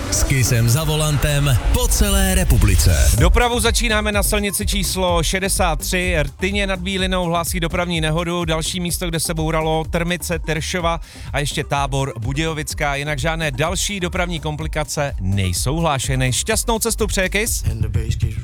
S Kissem za volantem po celé republice. Dopravu začínáme na silnici číslo 63. Rtyně nad Bílinou hlásí dopravní nehodu. Další místo, kde se bouralo, Trmice, Teršova a ještě Tábor, Budějovická. Jinak žádné další dopravní komplikace nejsou hlášeny. Šťastnou cestu přeje Kiss.